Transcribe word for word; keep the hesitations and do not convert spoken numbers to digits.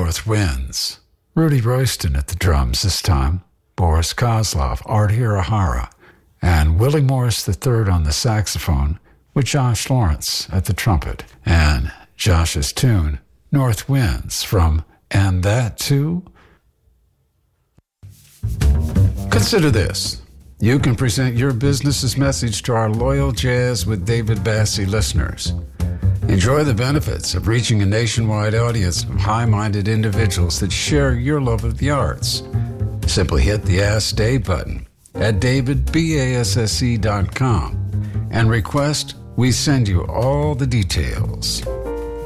North Winds. Rudy Royston at the drums this time, Boris Kozlov, Art Hirahara, and Willie Morris the third on the saxophone, with Josh Lawrence at the trumpet. And Josh's tune, North Winds, from And That Too? Consider this. You can present your business's message to our loyal Jazz with David Bassie listeners. Enjoy the benefits of reaching a nationwide audience of high-minded individuals that share your love of the arts. Simply hit the Ask Dave button at david basse dot com and request we send you all the details.